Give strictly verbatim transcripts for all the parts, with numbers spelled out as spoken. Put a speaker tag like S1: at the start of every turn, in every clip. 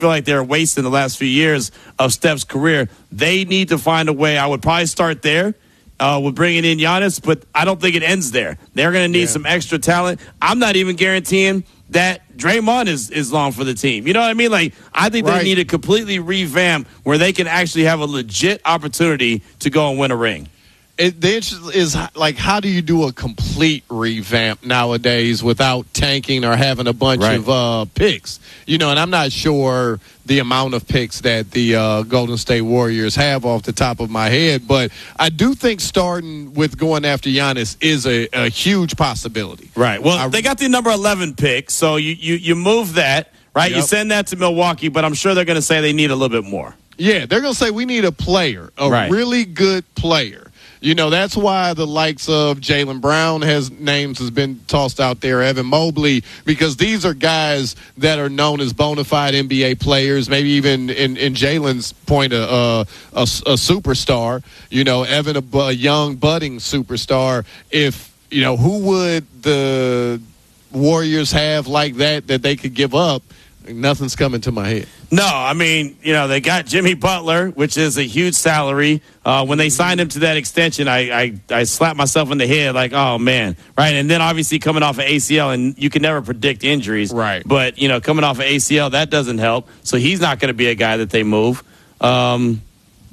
S1: feel like they're wasting the last few years of Steph's career. They need to find a way. I would probably start there uh, with bringing in Giannis, but I don't think it ends there. They're going to need yeah. some extra talent. I'm not even guaranteeing that Draymond is, is long for the team. You know what I mean? Like, I think right. they need to completely revamp where they can actually have a legit opportunity to go and win a ring.
S2: It, the interest is, like, how do you do a complete revamp nowadays without tanking or having a bunch right. of uh, picks? You know, and I'm not sure the amount of picks that the uh, Golden State Warriors have off the top of my head, but I do think starting with going after Giannis is a, a huge possibility.
S1: Right. Well,
S2: I,
S1: they got the number eleven pick, so you, you, you move that, right? Yep. You send that to Milwaukee, but I'm sure they're going to say they need a little bit more.
S2: Yeah, they're going to say we need a player, a
S1: right.
S2: really good player. You know, that's why the likes of Jaylen Brown has names has been tossed out there, Evan Mobley, because these are guys that are known as bona fide N B A players, maybe even in, in Jaylen's point, a, a, a, a superstar. You know, Evan, a, a young, budding superstar. If, you know, who would the Warriors have like that that they could give up? Nothing's coming to my head.
S1: No, I mean, you know, they got Jimmy Butler, which is a huge salary. Uh, when they signed him to that extension, I, I, I slapped myself in the head like, oh, man. Right. And then obviously coming off of A C L, and you can never predict injuries.
S2: Right.
S1: But, you know, coming off of A C L, that doesn't help. So he's not going to be a guy that they move. Um,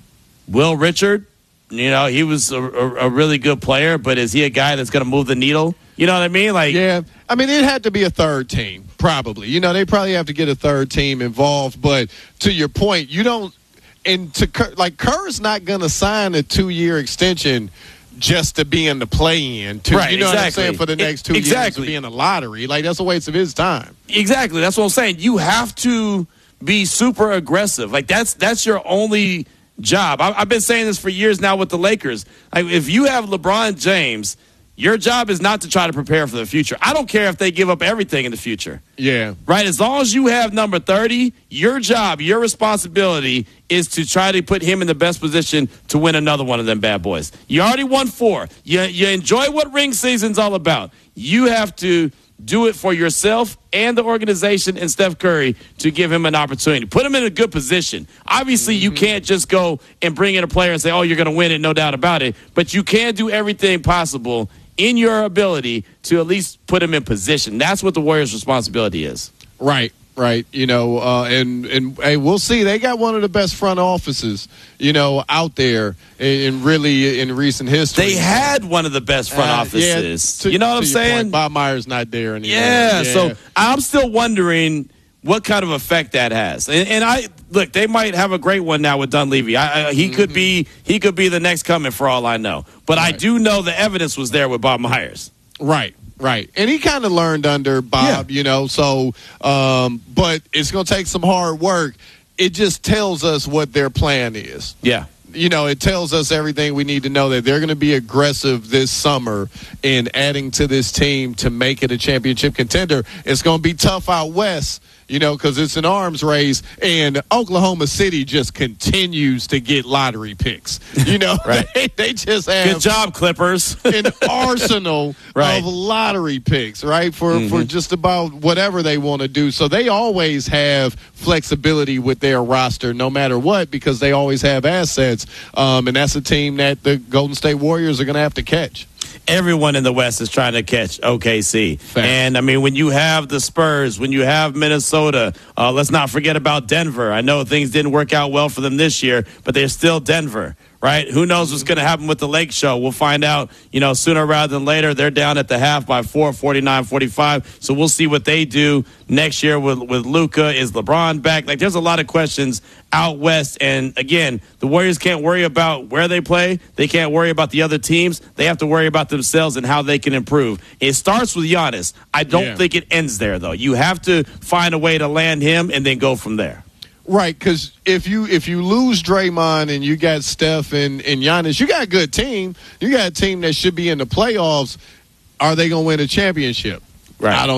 S1: Will Richard, you know, he was a, a, a really good player, but is he a guy that's going to move the needle? You know what I mean? Like,
S2: yeah. I mean, it had to be a third team, probably. You know, they probably have to get a third team involved. But to your point, you don't – and to Kerr, like, Kerr's not going to sign a two-year extension just to be in the play-in. To,
S1: right,
S2: you know
S1: exactly.
S2: what I'm saying? For the next two
S1: exactly.
S2: years to be in the lottery. Like, that's a waste of his time.
S1: Exactly. That's what I'm saying. You have to be super aggressive. Like, that's that's your only job. I, I've been saying this for years now with the Lakers. Like, if you have LeBron James – your job is not to try to prepare for the future. I don't care if they give up everything in the future.
S2: Yeah.
S1: Right? As long as you have number thirty, your job, your responsibility is to try to put him in the best position to win another one of them bad boys. You already won four. You, you enjoy what ring season's all about. You have to do it for yourself and the organization and Steph Curry to give him an opportunity. Put him in a good position. Obviously, mm-hmm. you can't just go and bring in a player and say, oh, you're going to win it, no doubt about it. But you can do everything possible in your ability to at least put him in position. That's what the Warriors' responsibility is.
S2: Right, right. You know, uh, and, and hey, we'll see. They got one of the best front offices, you know, out there in, in really in recent history.
S1: They had one of the best front uh, offices. Yeah, to, you know what I'm saying?
S2: Point, Bob Myers not there anymore.
S1: Yeah,
S2: yeah,
S1: so I'm still wondering what kind of effect that has. And, and I look, they might have a great one now with Dunleavy. I, I, he mm-hmm. could be he could be the next coming for all I know. But right. I do know the evidence was there with Bob Myers.
S2: Right, right. And he kind of learned under Bob, yeah. you know, so um, but it's going to take some hard work. It just tells us what their plan is.
S1: Yeah.
S2: You know, it tells us everything we need to know, that they're going to be aggressive this summer in adding to this team to make it a championship contender. It's going to be tough out west, you know, because it's an arms race, and Oklahoma City just continues to get lottery picks. You know,
S1: right.
S2: they, they just have
S1: good job, Clippers.
S2: an arsenal right. of lottery picks, right, for, mm-hmm. for just about whatever they want to do. So they always have flexibility with their roster no matter what, because they always have assets, um, and that's a team that the Golden State Warriors are going to have to catch.
S1: Everyone in the West is trying to catch O K C.
S2: Fact.
S1: And, I mean, when you have the Spurs, when you have Minnesota, uh, let's not forget about Denver. I know things didn't work out well for them this year, but they're still Denver, right? Who knows what's going to happen with the Lake Show? We'll find out, you know, sooner rather than later. They're down at the half by four, forty-nine forty-five. So we'll see what they do next year with, with Luka. Is LeBron back? Like, there's a lot of questions out west. And, again, the Warriors can't worry about where they play. They can't worry about the other teams. They have to worry about themselves and how they can improve. It starts with Giannis. I don't
S2: yeah.
S1: think it ends there, though. You have to find a way to land him and then go from there.
S2: Right, because if you if you lose Draymond and you got Steph and, and Giannis, you got a good team. You got a team that should be in the playoffs. Are they going to win a championship?
S1: Right.
S2: I don't know.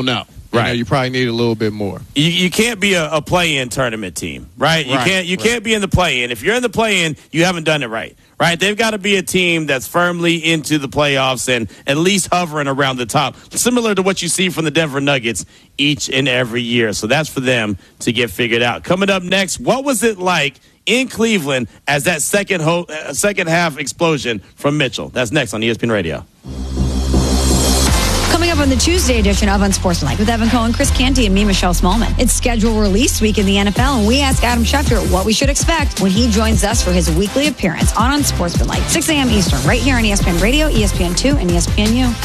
S2: You
S1: Right.
S2: know, you probably need a little bit more.
S1: You, you can't be a, a play-in tournament team, right? You
S2: Right,
S1: can't. You
S2: right.
S1: can't be in the play-in. If you're in the play-in, you haven't done it right, right? They've got to be a team that's firmly into the playoffs and at least hovering around the top, similar to what you see from the Denver Nuggets each and every year. So that's for them to get figured out. Coming up next, what was it like in Cleveland as that second ho- uh, second half explosion from Mitchell? That's next on E S P N Radio.
S3: Coming up on the Tuesday edition of Unsportsmanlike with Evan Cohen, Chris Canty, and me, Michelle Smallman. It's schedule release week in the N F L, and we ask Adam Schefter what we should expect when he joins us for his weekly appearance on Unsportsmanlike, six a.m. Eastern, right here on E S P N Radio, E S P N two, and E S P N U.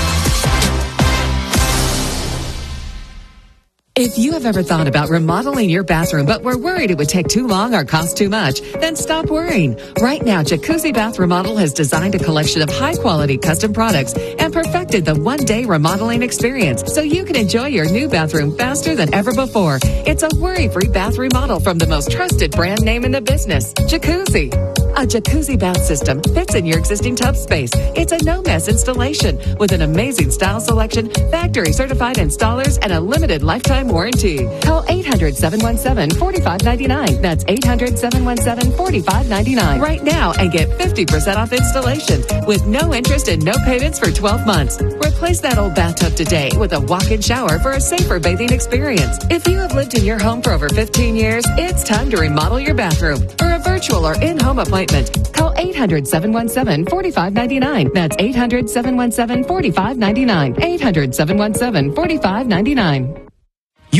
S4: If you have ever thought about remodeling your bathroom but were worried it would take too long or cost too much, then stop worrying. Right now, Jacuzzi Bath Remodel has designed a collection of high-quality custom products and perfected the one-day remodeling experience so you can enjoy your new bathroom faster than ever before. It's a worry-free bath remodel from the most trusted brand name in the business, Jacuzzi. A jacuzzi bath system fits in your existing tub space. It's a no-mess installation with an amazing style selection, factory-certified installers, and a limited lifetime warranty. Call eight hundred, seven one seven, four five nine nine. That's eight hundred, seven one seven, four five nine nine right now and get fifty percent off installation with no interest and no payments for twelve months. Replace that old bathtub today with a walk-in shower for a safer bathing experience. If you have lived in your home for over fifteen years, it's time to remodel your bathroom. For a virtual or in-home appointment, call eight hundred, seven one seven, four five nine nine. That's eight hundred, seven one seven, four five nine nine. eight hundred, seven one seven, four five nine nine.